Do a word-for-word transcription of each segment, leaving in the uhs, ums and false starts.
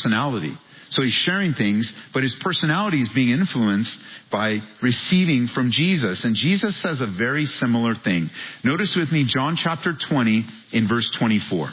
personality. So he's sharing things, but his personality is being influenced by receiving from Jesus. And Jesus says a very similar thing. Notice with me John chapter twenty in verse twenty-four.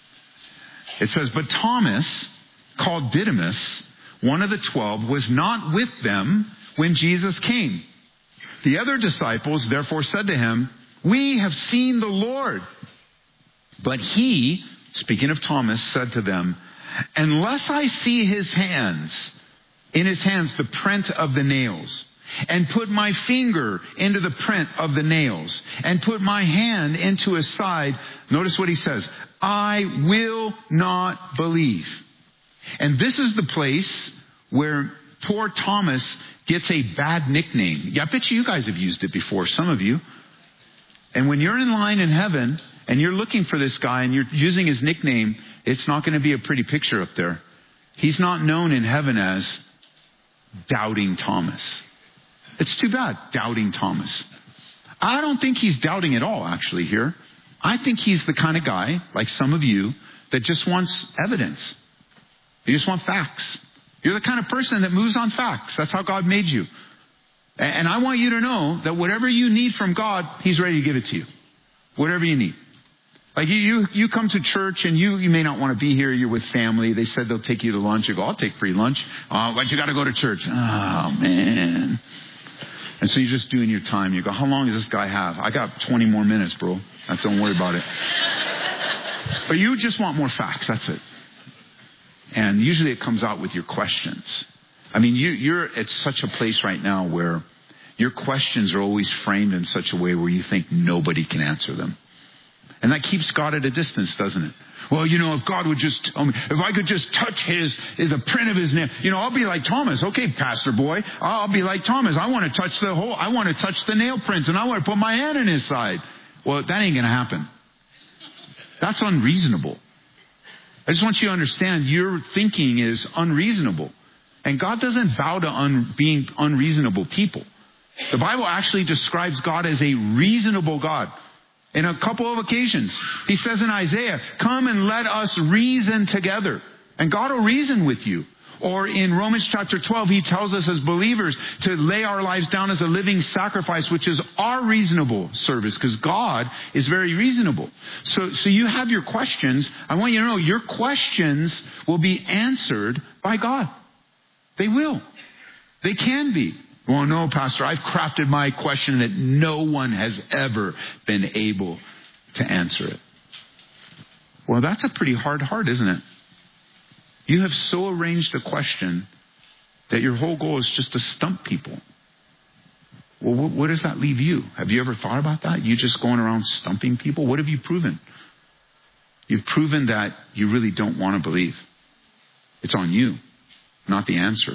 It says, but Thomas, called Didymus, one of the twelve, was not with them when Jesus came. The other disciples therefore said to him, we have seen the Lord. But he, speaking of Thomas, said to them, unless I see his hands, in his hands the print of the nails, and put my finger into the print of the nails, and put my hand into his side, notice what he says, I will not believe. And this is the place where poor Thomas gets a bad nickname. Yeah, I bet you, you guys have used it before, some of you. And when you're in line in heaven, and you're looking for this guy, and you're using his nickname, it's not going to be a pretty picture up there. He's not known in heaven as Doubting Thomas. It's too bad, Doubting Thomas. I don't think he's doubting at all, actually, here. I think he's the kind of guy, like some of you, that just wants evidence. You just want facts. You're the kind of person that moves on facts. That's how God made you. And I want you to know that whatever you need from God, he's ready to give it to you. Whatever you need. Like you, you, you come to church and you, you may not want to be here. You're with family. They said they'll take you to lunch. You go, I'll take free lunch. Uh, but you got to go to church. Oh, man. And so you're just doing your time. You go, how long does this guy have? I got twenty more minutes, bro. Don't worry about it. But you just want more facts. That's it. And usually it comes out with your questions. I mean, you, you're at such a place right now where your questions are always framed in such a way where you think nobody can answer them. And that keeps God at a distance, doesn't it? Well, you know, if God would just tell me, if I could just touch his, the print of his nail, you know, I'll be like Thomas. Okay, pastor boy, I'll be like Thomas. I want to touch the whole, I want to touch the nail prints and I want to put my hand in his side. Well, that ain't going to happen. That's unreasonable. I just want you to understand your thinking is unreasonable. And God doesn't bow to un, being unreasonable people. The Bible actually describes God as a reasonable God. In a couple of occasions, he says in Isaiah, come and let us reason together. And God will reason with you. Or in Romans chapter twelve, he tells us as believers to lay our lives down as a living sacrifice, which is our reasonable service, because God is very reasonable. So, so you have your questions. I want you to know your questions will be answered by God. They will. They can be. Well, no, Pastor, I've crafted my question that no one has ever been able to answer it. Well, that's a pretty hard heart, isn't it? You have so arranged a question that your whole goal is just to stump people. Well, what, what does that leave you? Have you ever thought about that? You just going around stumping people? What have you proven? You've proven that you really don't want to believe. It's on you, not the answer.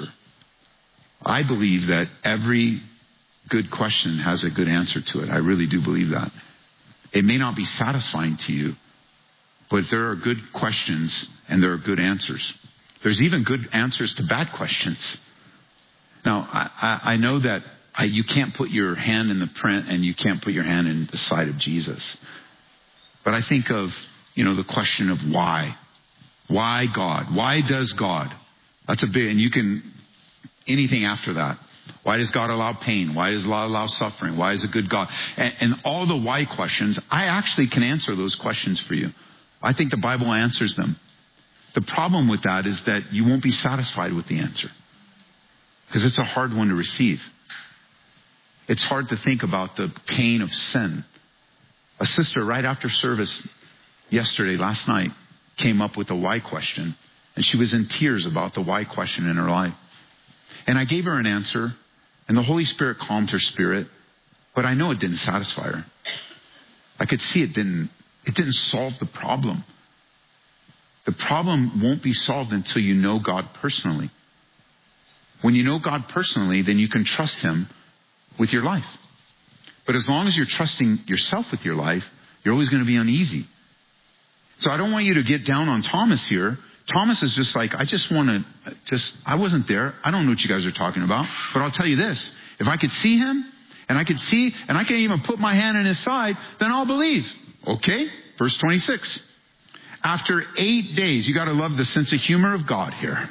I believe that every good question has a good answer to it. I really do believe that. It may not be satisfying to you, but there are good questions and there are good answers. There's even good answers to bad questions. Now, I, I, I know that I, you can't put your hand in the print and you can't put your hand in the side of Jesus. But I think of, you know, the question of why. Why God? Why does God? That's a big, and you can... anything after that. Why does God allow pain? Why does God allow suffering? Why is a good God? And, and all the why questions, I actually can answer those questions for you. I think the Bible answers them. The problem with that is that you won't be satisfied with the answer. Because it's a hard one to receive. It's hard to think about the pain of sin. A sister right after service yesterday, last night, came up with a why question. And she was in tears about the why question in her life. And I gave her an answer, and the Holy Spirit calmed her spirit, but I know it didn't satisfy her. I could see it didn't, it didn't solve the problem. The problem won't be solved until you know God personally. When you know God personally, then you can trust him with your life. But as long as you're trusting yourself with your life, you're always going to be uneasy. So I don't want you to get down on Thomas here. Thomas is just like, I just want to just, I wasn't there. I don't know what you guys are talking about. But I'll tell you this. If I could see him and I could see and I can't even put my hand in his side, then I'll believe. Okay. Verse twenty-six. After eight days, you got to love the sense of humor of God here.